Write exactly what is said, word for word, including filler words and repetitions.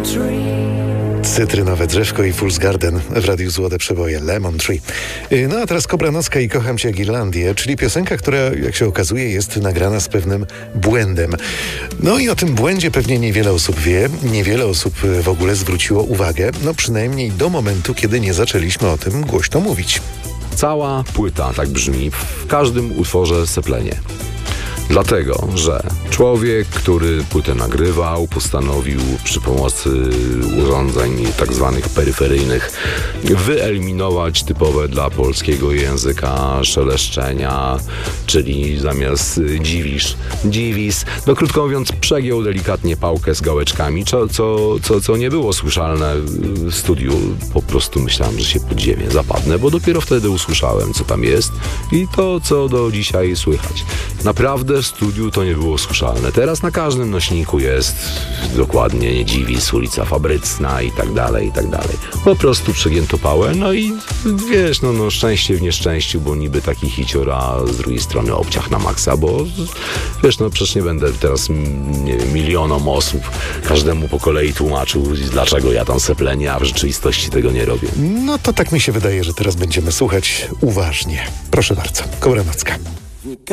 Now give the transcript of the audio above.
Cytrynowe drzewko i Fool's Garden w Radiu Złote Przeboje, Lemon Tree. No a teraz Kobra Nocka i Kocham Cię jak Irlandię, czyli piosenka, która, jak się okazuje, jest nagrana z pewnym błędem. No i o tym błędzie pewnie niewiele osób wie, niewiele osób w ogóle zwróciło uwagę, no przynajmniej do momentu, kiedy nie zaczęliśmy o tym głośno mówić. Cała płyta tak brzmi, w każdym utworze seplenie. Dlatego, że człowiek, który płytę nagrywał, postanowił przy pomocy urządzeń tak zwanych peryferyjnych wyeliminować typowe dla polskiego języka szeleszczenia, czyli zamiast dziwisz, dziwis. No krótko mówiąc, przegiął delikatnie pałkę z gałeczkami, co, co, co, co nie było słyszalne w studiu. Po prostu myślałem, że się pod ziemię zapadnę, bo dopiero wtedy usłyszałem, co tam jest i to, co do dzisiaj słychać. Naprawdę w studiu to nie było słyszalne. Teraz na każdym nośniku jest dokładnie nie dziwis, ulica Fabrycna i tak dalej, i tak dalej. Po prostu przegięto pałę, no i wiesz, no, no szczęście w nieszczęściu, bo niby taki hicior, a z drugiej strony obciach na maksa, bo wiesz, no przecież nie będę teraz nie wiem, milionom osób, każdemu po kolei tłumaczył, dlaczego ja tam seplenię, a w rzeczywistości tego nie robię. No to tak mi się wydaje, że teraz będziemy słuchać uważnie. Proszę bardzo, Kobra Nocka.